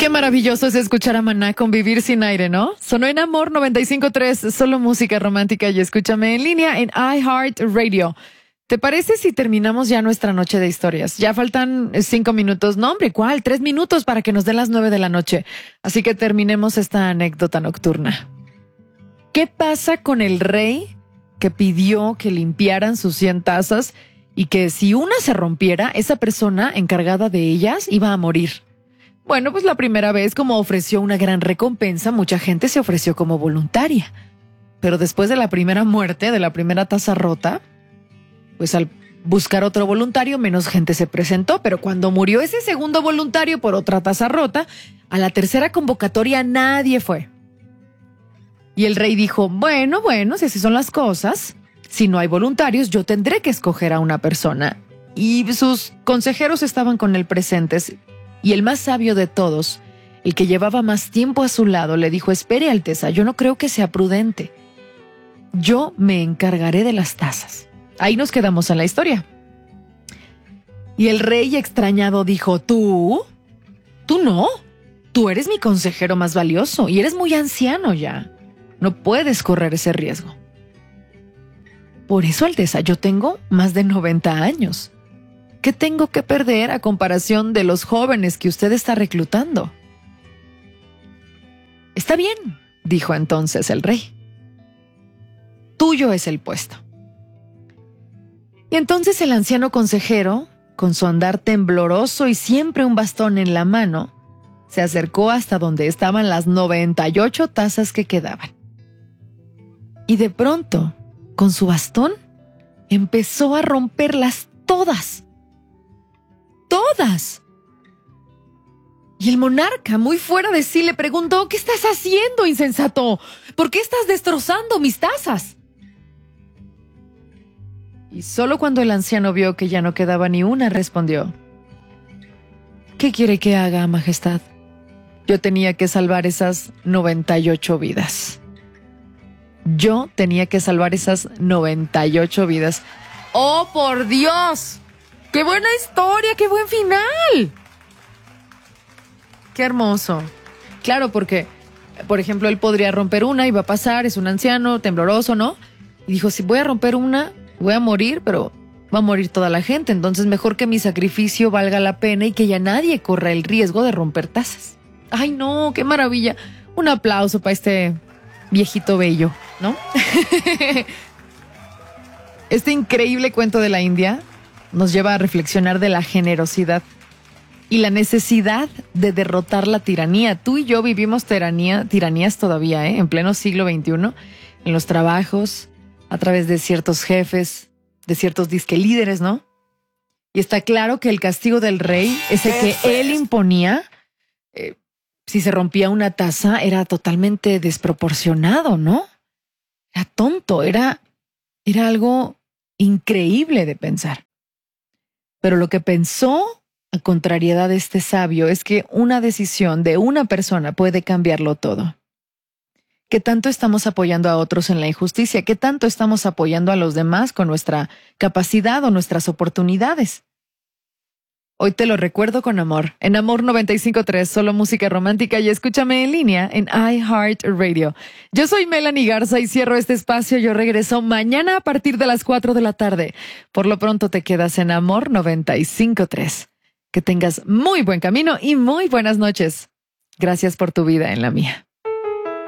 maravilloso es escuchar a Maná con Vivir sin aire, ¿no? Sonó en Amor 95.3, solo música romántica y escúchame en línea en iHeartRadio. ¿Te parece si terminamos ya nuestra noche de historias? Ya faltan 5 minutos. No, hombre, ¿cuál? 3 minutos para que nos den las 9 de la noche. Así que terminemos esta anécdota nocturna. ¿Qué pasa con el rey que pidió que limpiaran sus 100 tazas y que si una se rompiera, esa persona encargada de ellas iba a morir? Bueno, pues la primera vez, como ofreció una gran recompensa, mucha gente se ofreció como voluntaria. Pero después de la primera muerte, de la primera taza rota, pues al buscar otro voluntario, menos gente se presentó. Pero cuando murió ese segundo voluntario por otra taza rota, a la tercera convocatoria nadie fue. Y el rey dijo, bueno, si así son las cosas, si no hay voluntarios, yo tendré que escoger a una persona. Y sus consejeros estaban con él presentes. Y el más sabio de todos, el que llevaba más tiempo a su lado, le dijo, espere, Alteza, yo no creo que sea prudente. Yo me encargaré de las tazas. Ahí nos quedamos en la historia. Y el rey extrañado dijo, ¿Tú no. Tú eres mi consejero más valioso y eres muy anciano ya. No puedes correr ese riesgo. Por eso, Alteza, yo tengo más de 90 años. ¿Qué tengo que perder a comparación de los jóvenes que usted está reclutando? Está bien, dijo entonces el rey. Tuyo es el puesto. Y entonces el anciano consejero, con su andar tembloroso y siempre un bastón en la mano, se acercó hasta donde estaban las 98 tazas que quedaban. Y de pronto, con su bastón, empezó a romperlas todas. ¡Todas! Y el monarca, muy fuera de sí, le preguntó, ¿qué estás haciendo, insensato? ¿Por qué estás destrozando mis tazas? Y solo cuando el anciano vio que ya no quedaba ni una, respondió, ¿qué quiere que haga, majestad? Yo tenía que salvar esas 98 vidas. Yo tenía que salvar esas 98 vidas. ¡Oh, por Dios! ¡Qué buena historia! ¡Qué buen final! ¡Qué hermoso! Claro, porque, por ejemplo, él podría romper una y va a pasar, es un anciano, tembloroso, ¿no? Y dijo, si voy a romper una, voy a morir, pero va a morir toda la gente. Entonces mejor que mi sacrificio valga la pena y que ya nadie corra el riesgo de romper tazas. ¡Ay, no! ¡Qué maravilla! Un aplauso para este viejito bello, ¿no? Este increíble cuento de la India nos lleva a reflexionar de la generosidad y la necesidad de derrotar la tiranía. Tú y yo vivimos tiranías todavía, en pleno siglo XXI, en los trabajos, a través de ciertos jefes, de ciertos disque líderes, ¿no? Y está claro que el castigo del rey, ese que él imponía, si se rompía una taza, era totalmente desproporcionado, ¿no? Era tonto, era algo increíble de pensar. Pero lo que pensó, a contrariedad de este sabio, es que una decisión de una persona puede cambiarlo todo. ¿Qué tanto estamos apoyando a otros en la injusticia? ¿Qué tanto estamos apoyando a los demás con nuestra capacidad o nuestras oportunidades? Hoy te lo recuerdo con amor. En Amor 95.3, solo música romántica y escúchame en línea en iHeartRadio. Yo soy Melanie Garza y cierro este espacio. Yo regreso mañana a partir de las 4 de la tarde. Por lo pronto te quedas en Amor 95.3. Que tengas muy buen camino y muy buenas noches. Gracias por tu vida en la mía.